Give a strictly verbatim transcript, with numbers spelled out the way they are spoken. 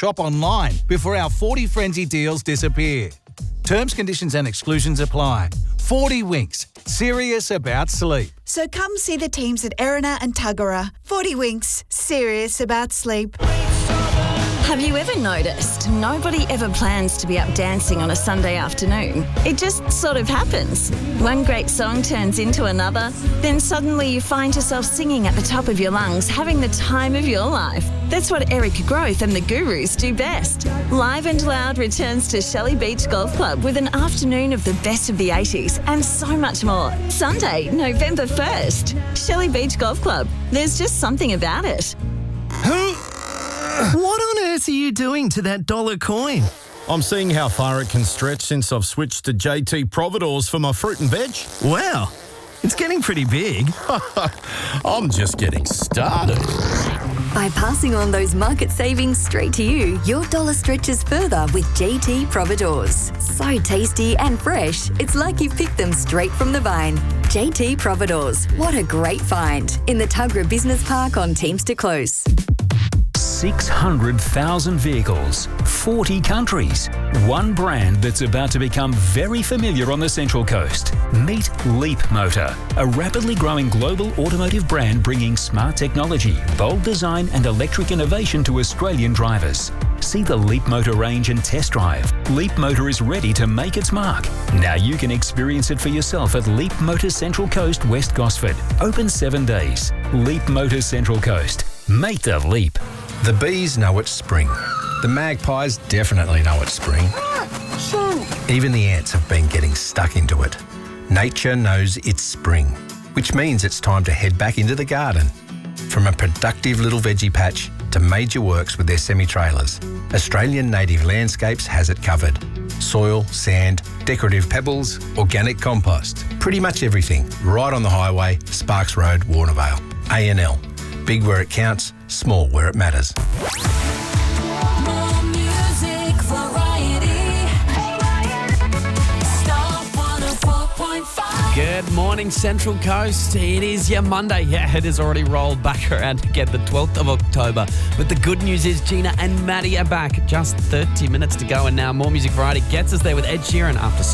shop online before our forty Frenzy deals disappear. Terms, conditions and exclusions apply. forty Winks. Serious about sleep. So come see the teams at Erina and Tuggerah. forty Winks. Serious about sleep. Have you ever noticed nobody ever plans to be up dancing on a Sunday afternoon? It just sort of happens. One great song turns into another, then suddenly you find yourself singing at the top of your lungs, having the time of your life. That's what Eric Groth and the Gurus do best. Live and Loud returns to Shelley Beach Golf Club with an afternoon of the best of the eighties and so much more. Sunday, November first. Shelley Beach Golf Club. There's just something about it. Who? What on earth are you doing to that dollar coin? I'm seeing how far it can stretch since I've switched to J T Providores for my fruit and veg. Wow, it's getting pretty big. I'm just getting started. By passing on those market savings straight to you, your dollar stretches further with J T Providores. So tasty and fresh, it's like you picked them straight from the vine. J T Providores, what a great find. In the Tuggerah Business Park on Teamster Close. six hundred thousand vehicles, forty countries, one brand that's about to become very familiar on the Central Coast. Meet Leap Motor, a rapidly growing global automotive brand bringing smart technology, bold design and electric innovation to Australian drivers. See the Leap Motor range and test drive. Leap Motor is ready to make its mark. Now you can experience it for yourself at Leap Motor Central Coast, West Gosford. Open seven days. Leap Motor Central Coast. Make the leap. The bees know it's spring. The magpies definitely know it's spring. Even the ants have been getting stuck into it. Nature knows it's spring, which means it's time to head back into the garden. From a productive little veggie patch to major works with their semi-trailers, Australian Native Landscapes has it covered. Soil, sand, decorative pebbles, organic compost, pretty much everything, right on the highway, Sparks Road, Warnervale. A N L. Big where it counts, small where it matters. More music variety. Star one oh four point five. Good morning, Central Coast. It is your Monday. Yeah, it has already rolled back around again, the twelfth of October. But the good news is Gina and Maddie are back. Just thirty minutes to go, and now More Music Variety gets us there with Ed Sheeran after